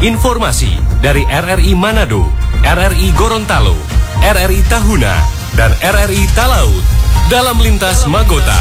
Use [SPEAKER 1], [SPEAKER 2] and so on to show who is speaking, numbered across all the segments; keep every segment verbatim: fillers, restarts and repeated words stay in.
[SPEAKER 1] Informasi dari R R I Manado, R R I Gorontalo, R R I Tahuna, dan R R I Talaut dalam Lintas Magota.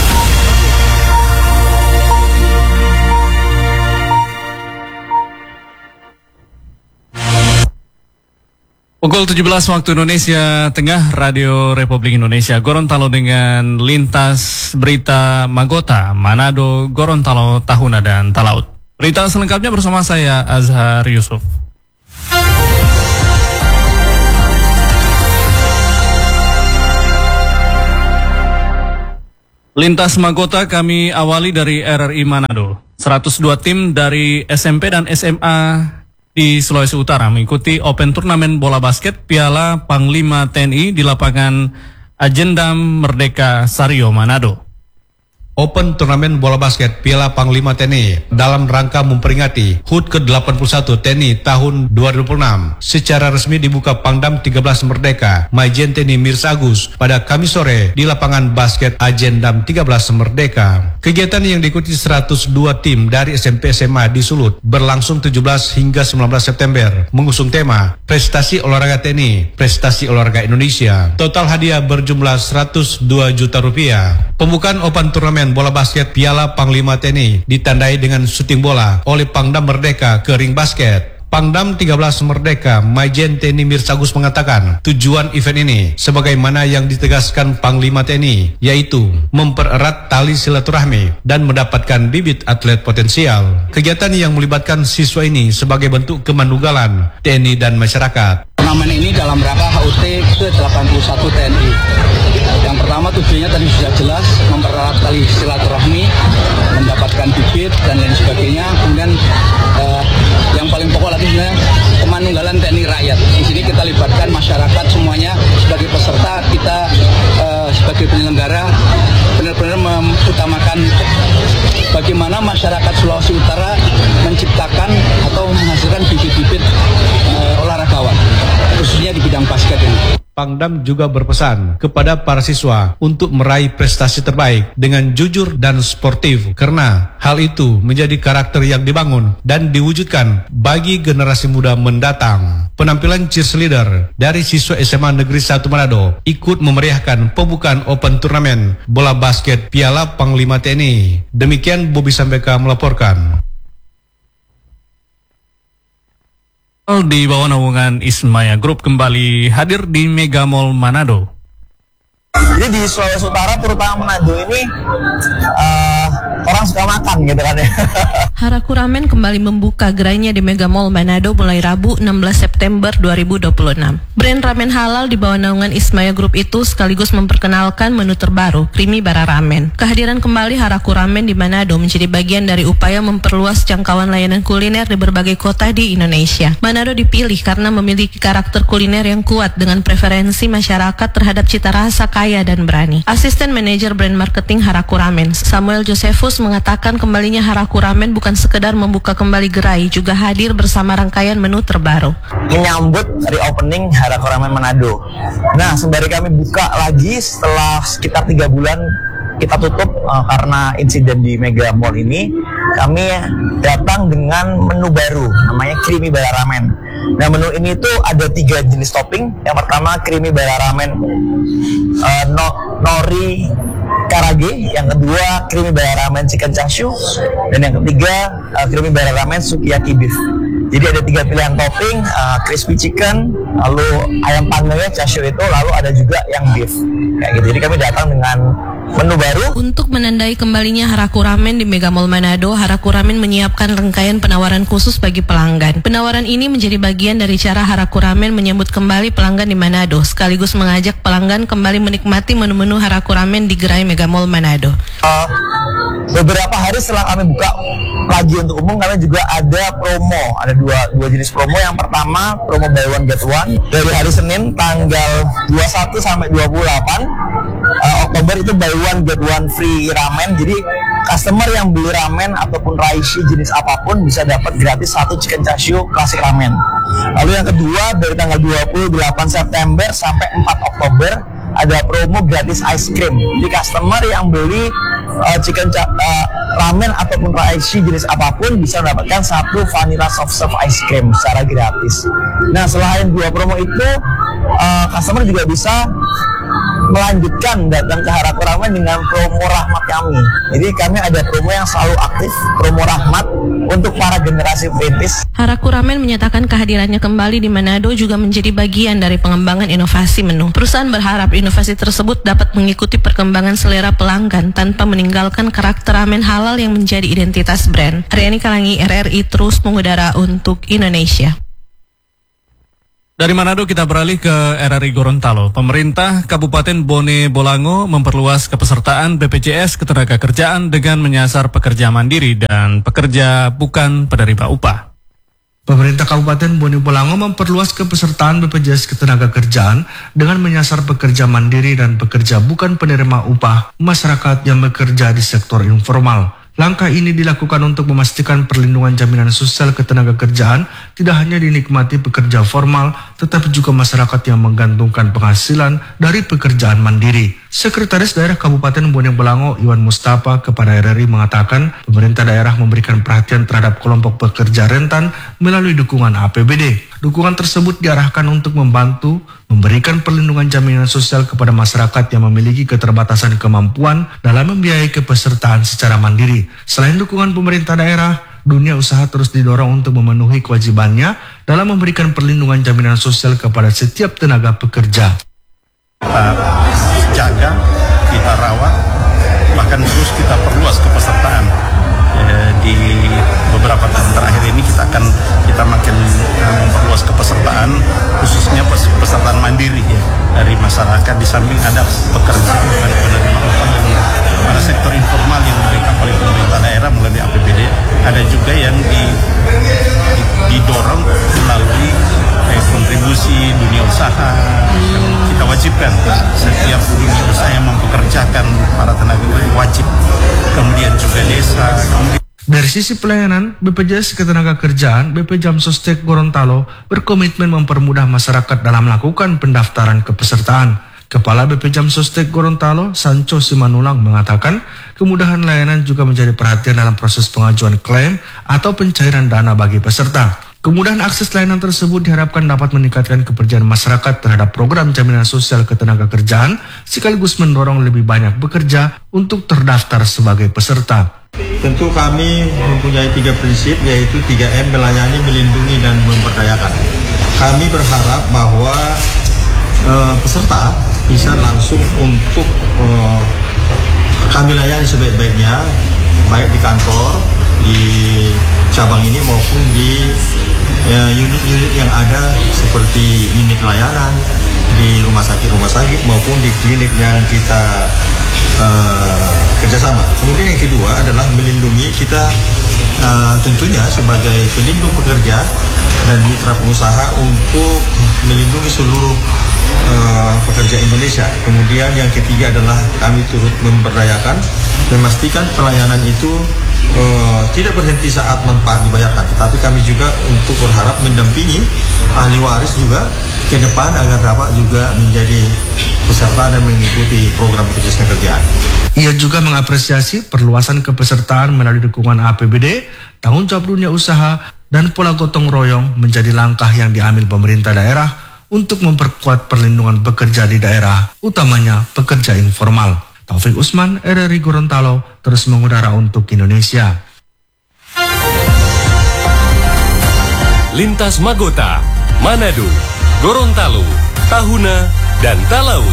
[SPEAKER 2] Pukul tujuh belas waktu Indonesia Tengah, Radio Republik Indonesia Gorontalo dengan Lintas Berita Magota, Manado, Gorontalo, Tahuna, dan Talaut. Berita selengkapnya bersama saya, Azhar Yusuf. Lintas Magota kami awali dari R R I Manado. seratus dua tim dari S M P dan S M A di Sulawesi Utara mengikuti Open Turnamen Bola Basket Piala Panglima T N I di lapangan Ajendam Merdeka Sario, Manado.
[SPEAKER 3] Open Turnamen Bola Basket Piala Panglima T N I dalam rangka memperingati H U T ke delapan puluh satu T N I tahun dua ribu enam secara resmi dibuka Pangdam tiga belas Merdeka Majen T N I Mirsa Agus pada Kamis sore di lapangan basket Ajendam tiga belas Merdeka. Kegiatan yang diikuti seratus dua tim dari S M P S M A di Sulut berlangsung tujuh belas hingga sembilan belas September mengusung tema Prestasi Olahraga T N I, Prestasi Olahraga Indonesia. Total hadiah berjumlah seratus dua juta rupiah. Pembukaan Open Turnamen Bola Basket Piala Panglima T N I ditandai dengan syuting bola oleh Pangdam Merdeka ke ring basket. Pangdam tiga belas Merdeka Majen T N I Mirsa Agus mengatakan tujuan event ini sebagaimana yang ditegaskan Panglima T N I, yaitu mempererat tali silaturahmi dan mendapatkan bibit atlet potensial. Kegiatan yang melibatkan siswa ini sebagai bentuk kemanunggalan T N I dan masyarakat.
[SPEAKER 4] Turnamen ini dalam rangka H U T ke delapan puluh satu T N I. Yang pertama tujuannya tadi sudah jelas, mempererat tali silaturahmi, mendapatkan bibit dan lain sebagainya. Kemudian eh, yang paling pokok lagi sebenarnya kemanunggalan T N I rakyat. Di sini kita libatkan masyarakat semuanya sebagai peserta, kita eh, sebagai penyelenggara benar-benar mengutamakan bagaimana masyarakat Sulawesi Utara menciptakan atau menghasilkan bibit-bibit eh, olahragawan, khususnya di bidang basket ini.
[SPEAKER 3] Pangdam juga berpesan kepada para siswa untuk meraih prestasi terbaik dengan jujur dan sportif karena hal itu menjadi karakter yang dibangun dan diwujudkan bagi generasi muda mendatang. Penampilan cheerleader dari siswa S M A Negeri satu Manado ikut memeriahkan pembukaan Open Turnamen Bola Basket Piala Panglima T N I. Demikian Bobi Sambeka melaporkan.
[SPEAKER 2] Di bawah naungan Ismaya Group kembali hadir di Mega Mall Manado.
[SPEAKER 5] Jadi di Sulawesi Utara terutama Manado ini uh, orang suka makan gitu kan ya.
[SPEAKER 6] Haraku Ramen kembali membuka gerainya di Mega Mall Manado mulai Rabu enam belas September dua ribu dua puluh enam. Brand ramen halal di bawah naungan Ismaya Group itu sekaligus memperkenalkan menu terbaru, Creamy Bara Ramen. Kehadiran kembali Haraku Ramen di Manado menjadi bagian dari upaya memperluas jangkauan layanan kuliner di berbagai kota di Indonesia. Manado dipilih karena memiliki karakter kuliner yang kuat dengan preferensi masyarakat terhadap cita rasa kaya dan berani. Asisten Manajer Brand Marketing Haraku Ramen, Samuel Josephus mengatakan kembalinya Haraku Ramen bukan sekedar membuka kembali gerai, juga hadir bersama rangkaian menu terbaru.
[SPEAKER 5] Menyambut reopening Haraku Ramen Manado. Nah, sembari kami buka lagi setelah sekitar tiga bulan kita tutup uh, karena insiden di Mega Mall ini, kami datang dengan menu baru namanya Creamy Bara Ramen. Nah, menu ini tuh ada tiga jenis topping. Yang pertama Creamy Bara Ramen uh, no, nori karage, yang kedua Creamy Bara Ramen chicken chashu, dan yang ketiga uh, Creamy Bara Ramen sukiyaki beef. Jadi ada tiga pilihan topping, uh, crispy chicken, lalu ayam panggangnya chashu itu, lalu ada juga yang beef. Kayak gitu. Jadi kami datang dengan menu baru.
[SPEAKER 6] Untuk menandai kembalinya Haraku Ramen di Mega Mall Manado, Haraku Ramen menyiapkan rangkaian penawaran khusus bagi pelanggan. Penawaran ini menjadi bagian dari cara Haraku Ramen menyambut kembali pelanggan di Manado, sekaligus mengajak pelanggan kembali menikmati menu-menu Haraku Ramen di gerai Mega Mall Manado.
[SPEAKER 5] Uh, beberapa hari setelah kami buka lagi untuk umum, kami juga ada promo, ada dua, dua jenis promo. Yang pertama promo buy one get one dari hari Senin tanggal dua puluh satu sampai dua puluh delapan uh, Oktober, itu buy one get one free ramen. Jadi customer yang beli ramen ataupun raishi jenis apapun bisa dapat gratis satu chicken chashu klasik ramen. Lalu yang kedua dari tanggal dua puluh delapan September sampai empat Oktober ada promo gratis ice cream. Jadi customer yang beli uh, chicken ca- uh, ramen ataupun raishi jenis apapun bisa mendapatkan satu vanilla soft serve ice cream secara gratis. Nah, selain dua promo itu, uh, customer juga bisa melanjutkan datang ke Haraku Ramen dengan promo rahmat kami. Jadi kami ada promo yang selalu aktif, promo rahmat untuk para generasi perintis.
[SPEAKER 6] Haraku Ramen menyatakan kehadirannya kembali di Manado juga menjadi bagian dari pengembangan inovasi menu. Perusahaan berharap inovasi tersebut dapat mengikuti perkembangan selera pelanggan tanpa meninggalkan karakter ramen halal yang menjadi identitas brand. Aryani Kalangi, R R I terus mengudara untuk Indonesia.
[SPEAKER 2] Dari Manado kita beralih ke R R I Gorontalo. Pemerintah Kabupaten Bone Bolango memperluas kepesertaan B P J S Ketenagakerjaan dengan menyasar pekerja mandiri dan pekerja bukan penerima upah.
[SPEAKER 3] Pemerintah Kabupaten Bone Bolango memperluas kepesertaan B P J S Ketenagakerjaan dengan menyasar pekerja mandiri dan pekerja bukan penerima upah masyarakat yang bekerja di sektor informal. Langkah ini dilakukan untuk memastikan perlindungan jaminan sosial ketenagakerjaan tidak hanya dinikmati pekerja formal, tetapi juga masyarakat yang menggantungkan penghasilan dari pekerjaan mandiri. Sekretaris Daerah Kabupaten Bone Bolango Iwan Mustafa kepada R R I mengatakan pemerintah daerah memberikan perhatian terhadap kelompok pekerja rentan melalui dukungan A P B D. Dukungan tersebut diarahkan untuk membantu memberikan perlindungan jaminan sosial kepada masyarakat yang memiliki keterbatasan kemampuan dalam membiayai kepesertaan secara mandiri. Selain dukungan pemerintah daerah, dunia usaha terus didorong untuk memenuhi kewajibannya dalam memberikan perlindungan jaminan sosial kepada setiap tenaga pekerja.
[SPEAKER 7] Kita jaga, kita rawat, bahkan terus kita perluas kepesertaan. E, di beberapa tahun terakhir ini kita akan kita makin uh, memperluas kepesertaan, khususnya pesertaan mandiri ya, dari masyarakat. Di samping ada pekerja bukan penerima upah yang pada sektor informal yang diberikan oleh pemerintah daerah melalui A P B D, ada juga yang di, di, didorong melalui eh, kontribusi dunia usaha. Kita wajibkan setiap dunia usaha yang mempekerjakan para tenaga kerja wajib, kemudian juga desa. Kemudian
[SPEAKER 3] dari sisi pelayanan, B P J S Ketenagakerjaan B P Jamsostek Gorontalo berkomitmen mempermudah masyarakat dalam melakukan pendaftaran kepesertaan. Kepala B P Jamsostek Gorontalo, Sancho Simanulang mengatakan, kemudahan layanan juga menjadi perhatian dalam proses pengajuan klaim atau pencairan dana bagi peserta. Kemudahan akses layanan tersebut diharapkan dapat meningkatkan kepercayaan masyarakat terhadap program jaminan sosial ketenagakerjaan, sekaligus mendorong lebih banyak bekerja untuk terdaftar sebagai peserta.
[SPEAKER 8] Tentu kami mempunyai tiga prinsip, yaitu tiga M, melayani, melindungi, dan memperdayakan. Kami berharap bahwa uh, peserta bisa langsung untuk uh, kami layani sebaik-baiknya, baik di kantor, di cabang ini maupun di uh, unit-unit yang ada seperti unit layanan, di rumah sakit-rumah sakit maupun di klinik yang kita uh, kerjasama. Kemudian yang kedua adalah melindungi. Kita uh, tentunya sebagai pelindung pekerja dan mitra pengusaha untuk melindungi seluruh uh, pekerja Indonesia. Kemudian yang ketiga adalah kami turut memberdayakan, memastikan pelayanan itu uh, tidak berhenti saat manfaat dibayarkan, tetapi kami juga untuk berharap mendampingi ahli waris juga ke depan agar dapat juga menjadi peserta dan mengikuti program B P J S Ketenagakerjaan.
[SPEAKER 3] Ia juga mengapresiasi perluasan kepesertaan melalui dukungan A P B D, tanggung jawab dunia usaha, dan pola gotong royong menjadi langkah yang diambil pemerintah daerah untuk memperkuat perlindungan pekerja di daerah, utamanya pekerja informal. Taufik Usman, R R I Gorontalo, terus mengudara untuk Indonesia.
[SPEAKER 1] Lintas Magota, Manado, Gorontalo, Tahuna, dan Talaut.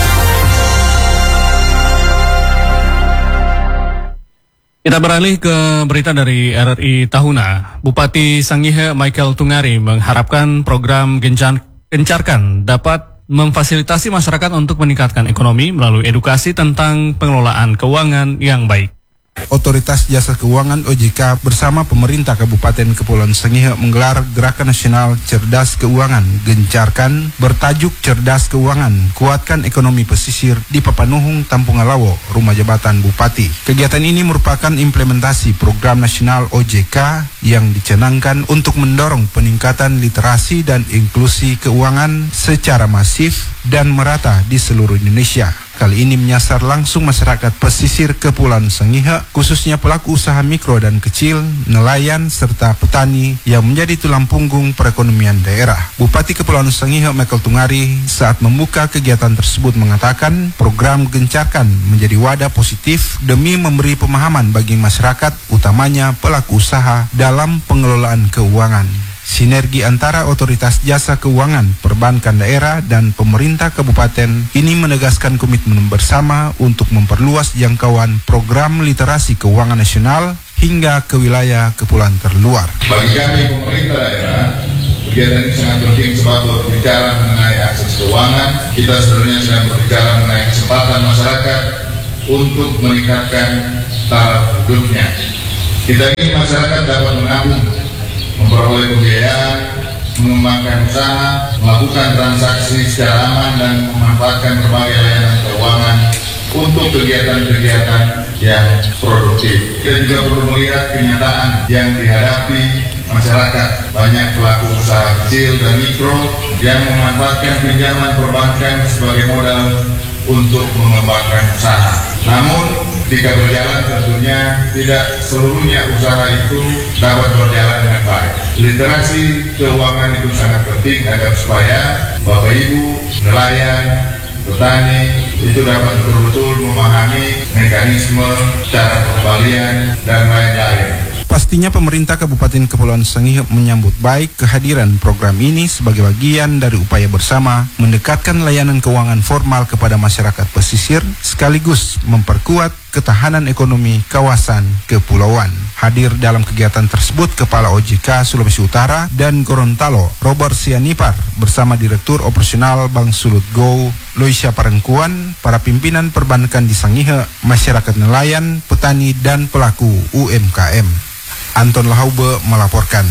[SPEAKER 2] Kita beralih ke berita dari R R I Tahuna. Bupati Sangihe Michael Tungari mengharapkan program Gencar, Gencarkan dapat memfasilitasi masyarakat untuk meningkatkan ekonomi melalui edukasi tentang pengelolaan keuangan yang baik.
[SPEAKER 9] Otoritas Jasa Keuangan O J K bersama pemerintah Kabupaten Kepulauan Sangihe menggelar Gerakan Nasional Cerdas Keuangan Gencarkan bertajuk Cerdas Keuangan Kuatkan Ekonomi Pesisir di Papanuhung, Tampungalawo, Rumah Jabatan Bupati. Kegiatan ini merupakan implementasi program nasional O J K yang dicanangkan untuk mendorong peningkatan literasi dan inklusi keuangan secara masif dan merata di seluruh Indonesia. kali ini menyasar langsung masyarakat pesisir Kepulauan Sangihe, khususnya pelaku usaha mikro dan kecil, nelayan, serta petani yang menjadi tulang punggung perekonomian daerah. Bupati Kepulauan Sangihe Michael Tungari saat membuka kegiatan tersebut mengatakan program Gencarkan menjadi wadah positif demi memberi pemahaman bagi masyarakat, utamanya pelaku usaha dalam pengelolaan keuangan. Sinergi antara otoritas jasa keuangan, perbankan daerah, dan pemerintah kabupaten ini menegaskan komitmen bersama untuk memperluas jangkauan program literasi keuangan nasional hingga ke wilayah kepulauan terluar.
[SPEAKER 10] Bagi kami pemerintah daerah, kegiatan ini sangat penting sebab berbicara mengenai akses keuangan, kita sebenarnya sedang berbicara mengenai kesempatan masyarakat untuk meningkatkan taraf hidupnya. Kita ingin masyarakat dapat menabung, memperoleh pembiayaan, mengembangkan usaha, melakukan transaksi secara aman dan memanfaatkan berbagai layanan keuangan untuk kegiatan-kegiatan yang produktif. Kita juga perlu melihat kenyataan yang dihadapi masyarakat. Banyak pelaku usaha kecil dan mikro yang memanfaatkan pinjaman perbankan sebagai modal untuk mengembangkan usaha. Namun, ketika berjalan tentunya tidak seluruhnya usaha itu dapat berjalan dengan baik. Literasi keuangan itu sangat penting agar supaya Bapak Ibu, nelayan, petani itu dapat betul-betul memahami mekanisme, cara pengembalian, dan lain-lain.
[SPEAKER 9] Pastinya pemerintah Kabupaten Kepulauan Sangihe menyambut baik kehadiran program ini sebagai bagian dari upaya bersama mendekatkan layanan keuangan formal kepada masyarakat pesisir sekaligus memperkuat ketahanan ekonomi kawasan kepulauan. Hadir dalam kegiatan tersebut Kepala O J K Sulawesi Utara dan Gorontalo, Robert Sianipar, bersama Direktur Operasional Bank Sulut Go, Loisha Parengkuan, para pimpinan perbankan di Sangihe, masyarakat nelayan, petani, dan pelaku U M K M. Anton Lahaube melaporkan.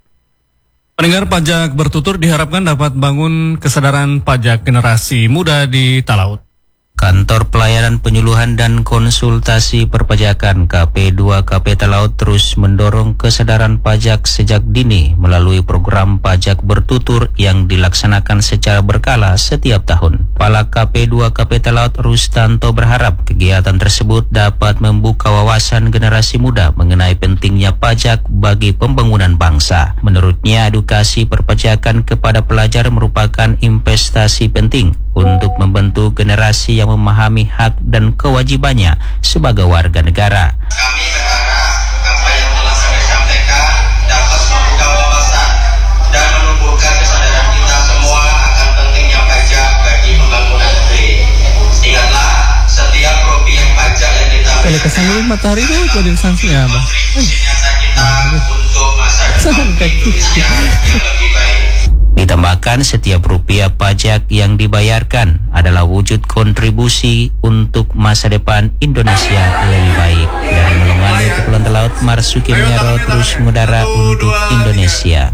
[SPEAKER 2] Pendengar, pajak bertutur diharapkan dapat bangun kesadaran pajak generasi muda di Talaut.
[SPEAKER 11] Kantor Pelayanan Penyuluhan dan Konsultasi Perpajakan K P dua K P Talaut terus mendorong kesadaran pajak sejak dini melalui program pajak bertutur yang dilaksanakan secara berkala setiap tahun. Kepala K P dua K P Talaut Rustanto berharap kegiatan tersebut dapat membuka wawasan generasi muda mengenai pentingnya pajak bagi pembangunan bangsa. Menurutnya, edukasi perpajakan kepada pelajar merupakan investasi penting untuk membentuk generasi yang memahami hak dan kewajibannya sebagai warga negara.
[SPEAKER 12] Kami berharap apa yang telah kami sampaikan dapat membuka wawasan dan menumbuhkan kesadaran kita semua akan pentingnya pajak bagi pembangunan negeri. Ingatlah, setiap rupiah pajak yang ditabung
[SPEAKER 2] Kalau kesanggul matahari itu jadi sanksinya apa?
[SPEAKER 12] nyata kita untuk masa depan Indonesia yang lebih baik.
[SPEAKER 11] Ditambahkan, setiap rupiah pajak yang dibayarkan adalah wujud kontribusi untuk masa depan Indonesia lebih baik. Dari Melongali Kepulauan Talaut, Marsuki Menyaro terus mengudara untuk Indonesia.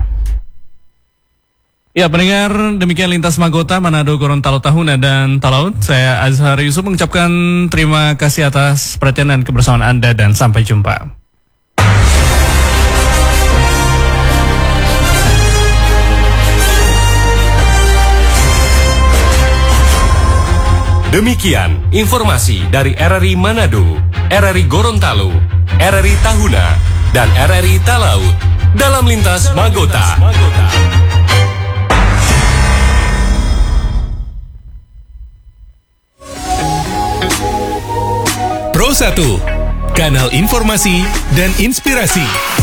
[SPEAKER 2] Ya, pendengar, demikian Lintas Magota Manado, Gorontalo, Tahuna, dan Talaut. Saya Azhar Yusuf mengucapkan terima kasih atas perhatian dan kebersamaan Anda, dan sampai jumpa.
[SPEAKER 1] Demikian informasi dari R R I Manado, R R I Gorontalo, R R I Tahuna, dan R R I Talaut dalam Lintas Magota.
[SPEAKER 13] Pro satu, kanal informasi dan inspirasi.